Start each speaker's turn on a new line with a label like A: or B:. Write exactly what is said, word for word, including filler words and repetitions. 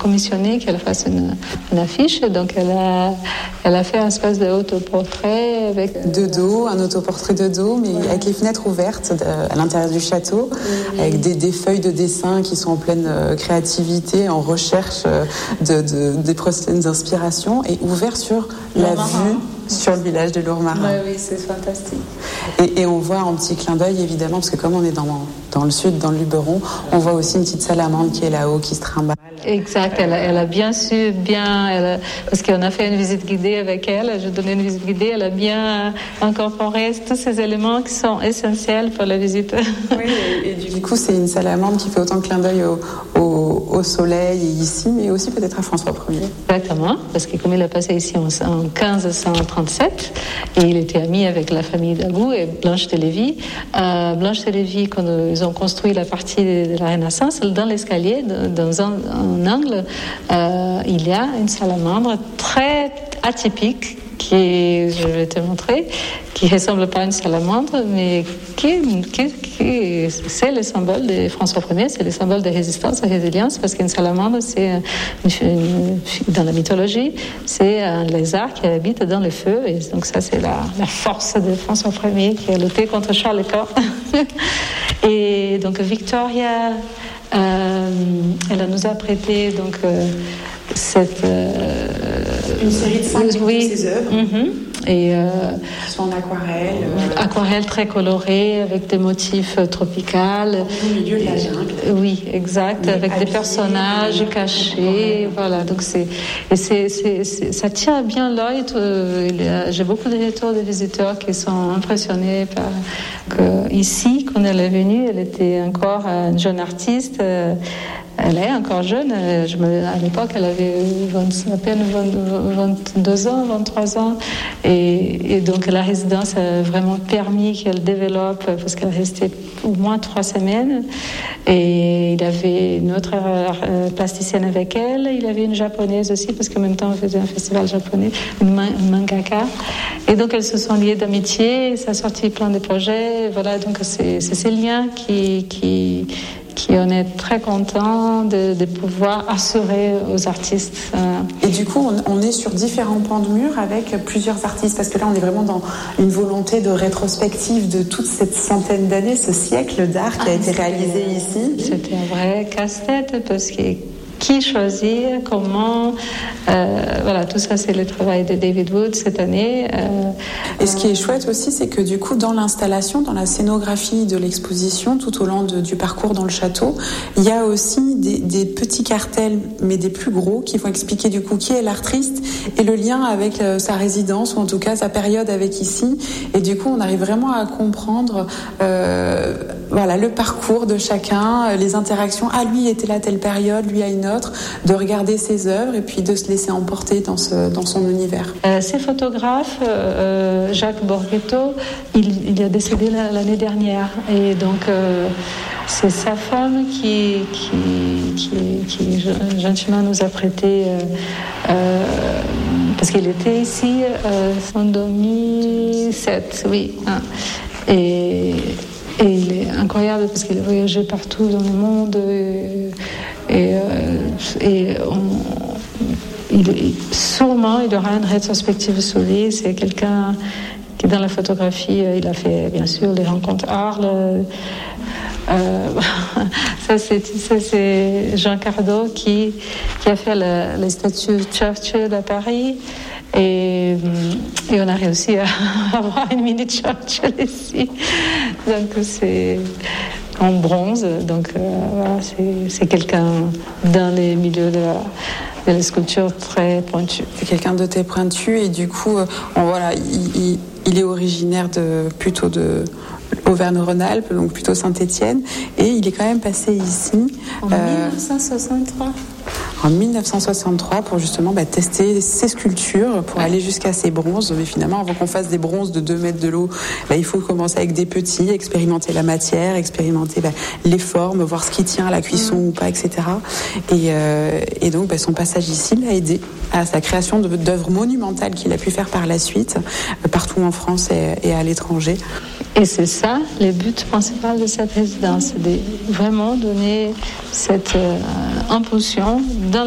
A: commissionné qu'elle fasse une, une affiche. Donc elle a, elle a fait un espèce de autoportrait avec
B: de dos, un autoportrait de dos, mais ouais. avec les fenêtres ouvertes de, à l'intérieur du château, oui. avec des, des feuilles de dessin qui sont en pleine euh, créativité, en recherche euh, de, de, des prochaines inspirations, et ouvert sur la vue sur le village de Lourmarin.
A: Ouais, oui, c'est fantastique.
B: Et, et on voit un petit clin d'œil, évidemment, parce que comme on est dans, dans le sud, dans le Luberon, on voit aussi une petite salamandre qui est là-haut, qui se trimballe.
A: Exact, elle a, elle a bien su, bien, elle a, parce qu'on a fait une visite guidée avec elle, je donnais une visite guidée, elle a bien incorporé tous ces éléments qui sont essentiels pour la visite.
B: Oui, et, et du coup, c'est une salamandre qui fait autant clin d'œil au, au, au soleil et ici, mais aussi peut-être à François Ier.
A: Exactement, parce que comme il a passé ici en, en quinze cent trente-sept, et il était ami avec la famille d'Abou et Blanche de Lévis. Euh, Blanche de Lévis, quand ils ont construit la partie de, de la Renaissance, dans l'escalier, dans un, un angle, euh, il y a une salamandre très atypique qui, je vais te montrer, qui ressemble pas à une salamandre, mais qui, qui, qui c'est le symbole de François Ier, c'est le symbole de résistance et résilience, parce qu'une salamandre, c'est une, une, dans la mythologie, c'est un lézard qui habite dans le feu, et donc ça, c'est la, la force de François Ier qui a lutté contre Charles Quint. Et donc Victoria, euh, elle nous a prêté donc euh, cette euh,
B: une série de cinq
A: oui.
B: de ses œuvres.
A: Mm-hmm. Et euh,
B: qui sont en aquarelle. Euh...
A: Aquarelle très colorée, avec des motifs tropicaux.
B: Au milieu de la jungle.
A: Oui, exact, mais avec habillé, des personnages cachés. Voilà, donc c'est, et c'est, c'est, c'est, ça tire bien l'œil. J'ai beaucoup de retours de visiteurs qui sont impressionnés par que ici, quand elle est venue, elle était encore une jeune artiste. Elle est encore jeune. Je me, à l'époque, elle avait vingt, à peine vingt, vingt-deux ans, vingt-trois ans. Et, et donc, la résidence a vraiment permis qu'elle développe, parce qu'elle restait au moins trois semaines. Et il avait une autre euh, plasticienne avec elle. Il avait une japonaise aussi, parce qu'en même temps, on faisait un festival japonais, une, man, une mangaka. Et donc, elles se sont liées d'amitié. Ça a sorti plein de projets. Voilà, donc c'est, c'est ces liens qui... qui qui on est très content de, de pouvoir assurer aux artistes.
B: Et du coup, on, on est sur différents pans de mur avec plusieurs artistes, parce que là, on est vraiment dans une volonté de rétrospective de toute cette centaine d'années, ce siècle d'art qui ah, a été réalisé ici.
A: C'était un vrai casse-tête, parce que qui choisir, comment, euh, voilà, tout ça c'est le travail de David Wood cette année. Euh,
B: Et ce qui est chouette aussi, c'est que du coup, dans l'installation, dans la scénographie de l'exposition, tout au long de, du parcours dans le château, il y a aussi des, des petits cartels, mais des plus gros, qui vont expliquer du coup qui est l'artiste et le lien avec euh, sa résidence, ou en tout cas sa période avec ici. Et du coup, on arrive vraiment à comprendre euh, voilà, le parcours de chacun, les interactions. Ah, lui, il était là à telle période, lui à une autre, de regarder ses œuvres et puis de se laisser emporter dans, ce, dans son univers.
A: Euh, ces photographes, euh, Jacques Borghetto, il, il a décédé l'année dernière, et donc euh, c'est sa femme qui, qui, qui, qui gentiment nous a prêté, euh, euh, parce qu'il était ici euh, en deux mille sept, oui. Hein, et Et il est incroyable parce qu'il a voyagé partout dans le monde, et, et, et on, il, sûrement il aura une rétrospective sur lui. C'est quelqu'un qui, dans la photographie, il a fait bien sûr les rencontres Arles. Euh, ça, c'est, ça c'est Jean Cardot qui, qui a fait la, les statues Churchill à Paris. Et, et on a réussi à avoir une mini Churchill ici. Donc c'est en bronze. Donc euh, voilà, c'est, c'est quelqu'un dans les milieux de la, de la sculpture très pointu.
B: C'est quelqu'un de très pointu, et du coup, on, voilà, il, il, il est originaire de plutôt de Auvergne-Rhône-Alpes, donc plutôt Saint-Étienne, et il est quand même passé ici
A: en euh, dix-neuf cent soixante-trois.
B: En dix-neuf cent soixante-trois, pour justement bah, tester ses sculptures, pour ouais. aller jusqu'à ses bronzes. Mais finalement, avant qu'on fasse des bronzes de deux mètres de l'eau, bah, il faut commencer avec des petits, expérimenter la matière, expérimenter bah, les formes, voir ce qui tient à la cuisson mmh. ou pas, et cetera. Et, euh, et donc, bah, son passage ici l'a aidé à sa création d'œuvres monumentales qu'il a pu faire par la suite, euh, partout en France et, et à l'étranger.
A: Et c'est ça le but principal de cette résidence, c'est de vraiment donner cette euh, impulsion dans